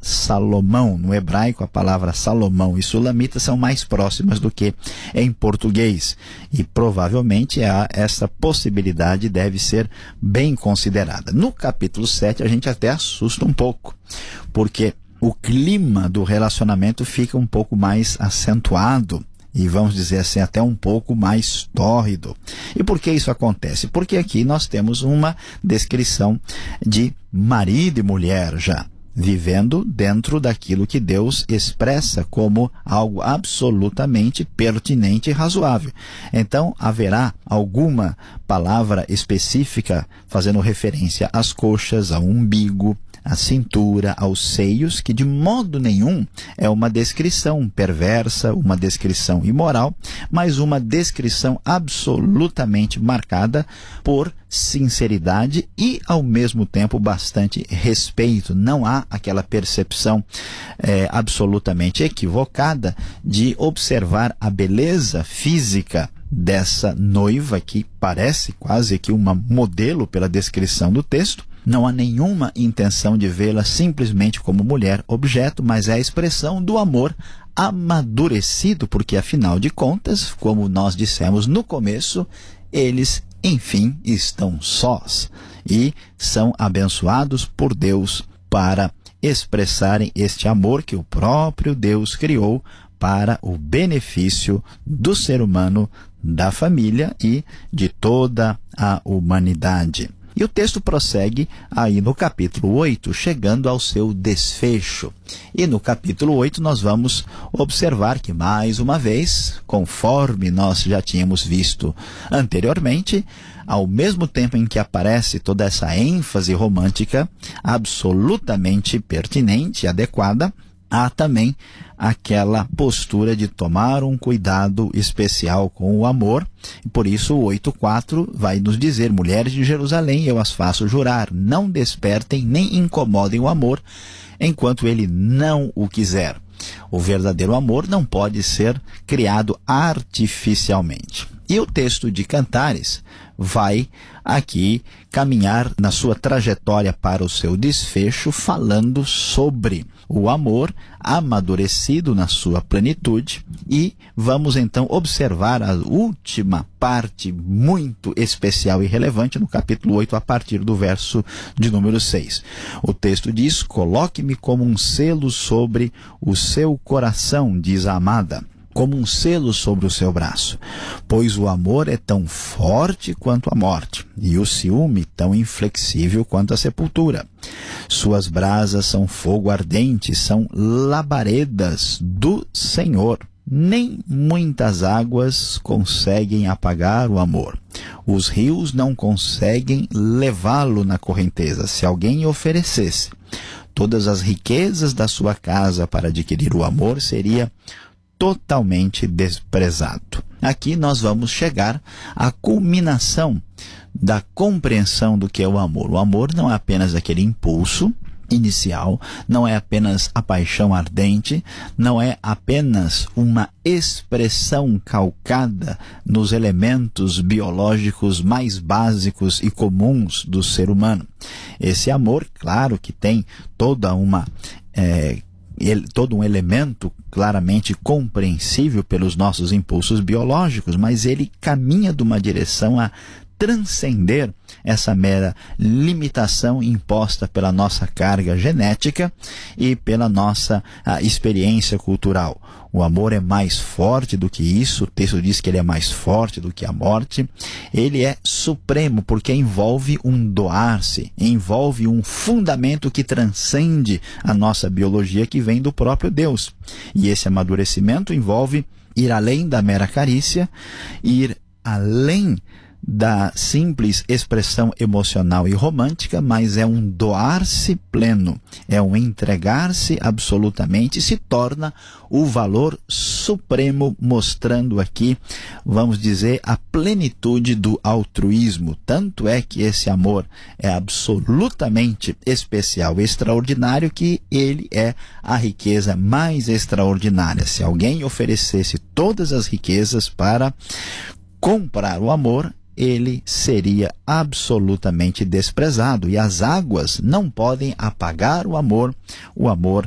Salomão. No hebraico, a palavra Salomão e Sulamita são mais próximas do que em português. E provavelmente essa possibilidade deve ser bem considerada. No capítulo 7, a gente até assusta um pouco, porque o clima do relacionamento fica um pouco mais acentuado e, vamos dizer assim, até um pouco mais tórrido. E por que isso acontece? Porque aqui nós temos uma descrição de marido e mulher já vivendo dentro daquilo que Deus expressa como algo absolutamente pertinente e razoável. Então, haverá alguma palavra específica fazendo referência às coxas, ao umbigo, à cintura, aos seios, que de modo nenhum é uma descrição perversa, uma descrição imoral, mas uma descrição absolutamente marcada por sinceridade e, ao mesmo tempo, bastante respeito. Não há aquela percepção absolutamente equivocada de observar a beleza física dessa noiva, que parece quase que uma modelo pela descrição do texto. Não há nenhuma intenção de vê-la simplesmente como mulher objeto, mas é a expressão do amor amadurecido, porque afinal de contas, como nós dissemos no começo, eles, enfim, estão sós e são abençoados por Deus para expressarem este amor que o próprio Deus criou para o benefício do ser humano, da família e de toda a humanidade. E o texto prossegue aí no capítulo 8, chegando ao seu desfecho. E no capítulo 8 nós vamos observar que, mais uma vez, conforme nós já tínhamos visto anteriormente, ao mesmo tempo em que aparece toda essa ênfase romântica absolutamente pertinente e adequada, há também aquela postura de tomar um cuidado especial com o amor. E por isso o 8.4 vai nos dizer: mulheres de Jerusalém, eu as faço jurar, não despertem nem incomodem o amor enquanto ele não o quiser. O verdadeiro amor não pode ser criado artificialmente. E o texto de Cantares vai aqui caminhar na sua trajetória para o seu desfecho, falando sobre o amor amadurecido na sua plenitude. E vamos então observar a última parte muito especial e relevante no capítulo 8, a partir do verso de número 6. O texto diz: coloque-me como um selo sobre o seu coração, diz a amada, como um selo sobre o seu braço, pois o amor é tão forte quanto a morte, e o ciúme tão inflexível quanto a sepultura. Suas brasas são fogo ardente, são labaredas do Senhor. Nem muitas águas conseguem apagar o amor. Os rios não conseguem levá-lo na correnteza. Se alguém oferecesse todas as riquezas da sua casa para adquirir o amor, seria totalmente desprezado. Aqui nós vamos chegar à culminação da compreensão do que é o amor. O amor não é apenas aquele impulso inicial, não é apenas a paixão ardente, não é apenas uma expressão calcada nos elementos biológicos mais básicos e comuns do ser humano. Esse amor, claro que tem todo um elemento claramente compreensível pelos nossos impulsos biológicos, mas ele caminha de uma direção a transcender essa mera limitação imposta pela nossa carga genética e pela nossa experiência cultural. O amor é mais forte do que isso. O texto diz que ele é mais forte do que a morte. Ele é supremo porque envolve um doar-se, envolve um fundamento que transcende a nossa biologia, que vem do próprio Deus. E esse amadurecimento envolve ir além da mera carícia, ir além da simples expressão emocional e romântica, mas é um doar-se pleno, é um entregar-se absolutamente, e se torna o valor supremo, mostrando aqui, vamos dizer, a plenitude do altruísmo. Tanto é que esse amor é absolutamente especial, extraordinário, que ele é a riqueza mais extraordinária. Se alguém oferecesse todas as riquezas para comprar o amor, ele seria absolutamente desprezado, e as águas não podem apagar o amor